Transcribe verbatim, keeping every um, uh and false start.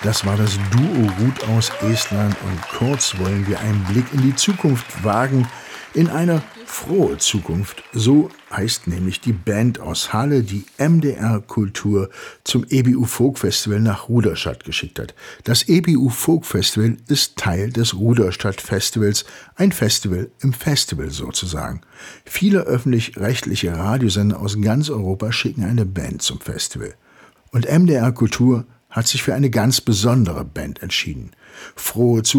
Das war das Duo Ruth aus Estland und kurz wollen wir einen Blick in die Zukunft wagen, in eine frohe Zukunft. So heißt nämlich die Band aus Halle, die M D R Kultur zum E B U Folk Festival nach Ruderstadt geschickt hat. Das E B U Folk Festival ist Teil des Ruderstadt Festivals, ein Festival im Festival sozusagen. Viele öffentlich-rechtliche Radiosender aus ganz Europa schicken eine Band zum Festival. Und M D R Kultur hat sich für eine ganz besondere Band entschieden. Frohe Zukunft